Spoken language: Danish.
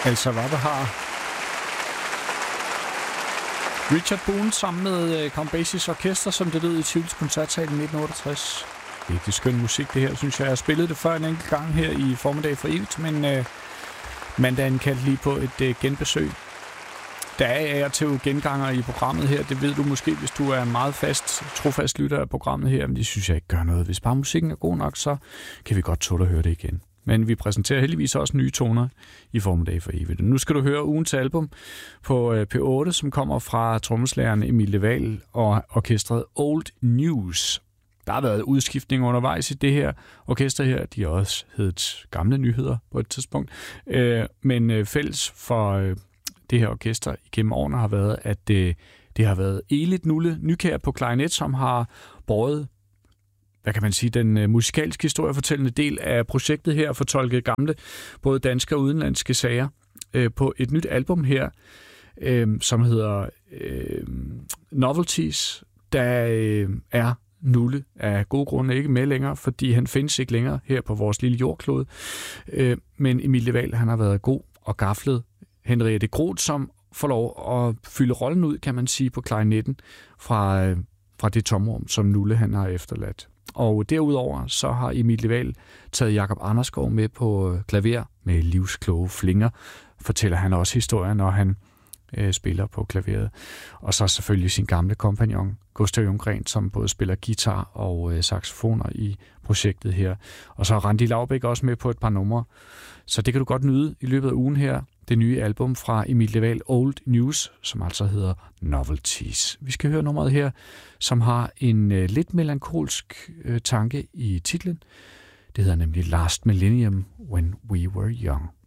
Altså, hvad har Richard Boone sammen med Count Basie's orkester, som det lød i Tivolis Koncertsal i 1968. Rigtig skøn musik, det her, synes jeg. Jeg har spillet det før en enkelt gang her i Formiddag for evigt, men mandagen kaldte lige på et genbesøg. Der er til genganger i programmet her. Det ved du måske, hvis du er en meget trofast lytter af programmet her. Men det synes jeg ikke gør noget. Hvis bare musikken er god nok, så kan vi godt tåle at høre det igen. Men vi præsenterer heldigvis også nye toner i Formiddag for evigt. Nu skal du høre ugens album på P8, som kommer fra trommeslageren Emil Leval og orkestret Old News. Der har været udskiftning undervejs i det her orkester her. De har også heddet Gamle Nyheder på et tidspunkt. Men fælles for det her orkester igennem årene har været, at det har været Elit Nulle Nykjær på klarinet, som har båret, hvad kan man sige, den musikalske historiefortællende del af projektet her, fortolket gamle, både danske og udenlandske sager, på et nyt album her, som hedder Novelties. Der er Nulle af gode grunde ikke med længere, fordi han findes ikke længere her på vores lille jordklode. Men Emil Leval, han har været god og gaflet Henriette Groth, som får lov at fylde rollen ud, kan man sige, på klarinetten fra det tomrum, som Nulle han har efterladt. Og derudover så har Emil Leval taget Jakob Andersgaard med på klaver med livskloge flinger, fortæller han også historien, når han spiller på klaveret. Og så selvfølgelig sin gamle kompagnon, Gustav Ljunggren, som både spiller guitar og saxofoner i projektet her. Og så er Randi Laubæk også med på et par numre. Så det kan du godt nyde i løbet af ugen her. Det nye album fra Emil Leval, Old News, som altså hedder Novelties. Vi skal høre nummeret her, som har en lidt melankolsk tanke i titlen. Det hedder nemlig Last Millennium, When We Were Young.